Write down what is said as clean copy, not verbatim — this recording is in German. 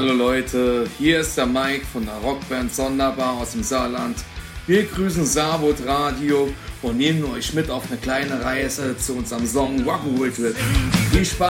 Hallo Leute, hier ist der Mike von der Rockband Sonderbar aus dem Saarland. Wir grüßen Saarwood Radio und nehmen euch mit auf eine kleine Reise zu unserem Song Rock'n'Roll Trip. Viel Spaß!